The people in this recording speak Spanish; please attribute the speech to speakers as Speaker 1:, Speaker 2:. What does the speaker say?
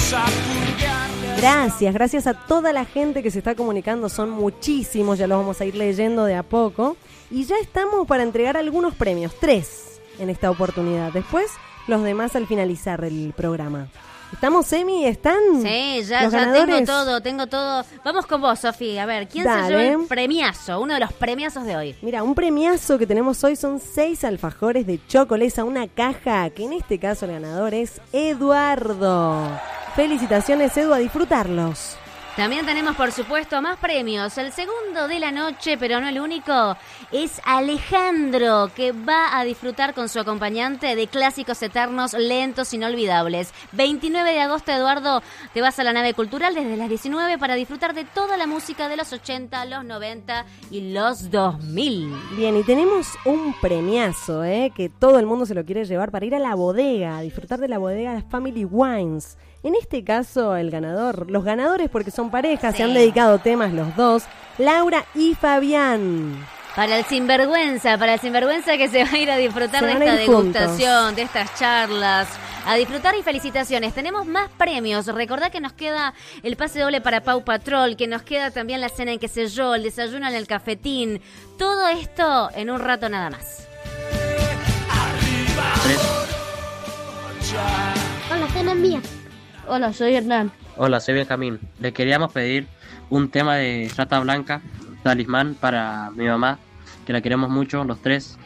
Speaker 1: Gracias a toda la gente que se está comunicando, son muchísimos, ya los vamos a ir leyendo de a poco. Y ya estamos para entregar algunos premios, 3 en esta oportunidad. Después los demás al finalizar el programa. ¿Estamos, Emi? ¿Están?
Speaker 2: Sí, ya tengo todo. Vamos con vos, Sofía. A ver, ¿quién se llevó el premiazo? Uno de los premiazos de hoy.
Speaker 1: Mira, un premiazo que tenemos hoy son 6 alfajores de chocolesa, una caja, que en este caso el ganador es Eduardo. Felicitaciones, Edu, a disfrutarlos.
Speaker 2: También tenemos, por supuesto, más premios. El segundo de la noche, pero no el único, es Alejandro, que va a disfrutar con su acompañante de clásicos eternos, lentos, inolvidables. 29 de agosto, Eduardo, te vas a la nave cultural desde las 19 para disfrutar de toda la música de los 80, los 90 y los 2000.
Speaker 1: Bien, y tenemos un premiazo, que todo el mundo se lo quiere llevar para ir a la bodega, a disfrutar de la bodega Family Wines. En este caso, los ganadores, porque son parejas, se han dedicado temas los dos, Laura y Fabián.
Speaker 2: Para el sinvergüenza que se va a ir a disfrutar de esta degustación, juntos, de estas charlas, a disfrutar y felicitaciones. Tenemos más premios. Recordá que nos queda el pase doble para Pau Patrol, que nos queda también la cena en qué sé yo, el desayuno en el cafetín. Todo esto en un rato nada más.
Speaker 3: Hola, cena mía.
Speaker 4: Hola, soy Hernán.
Speaker 5: Hola, soy Benjamín. Le queríamos pedir un tema de Rata Blanca, Talismán, para mi mamá, que la queremos mucho, los tres.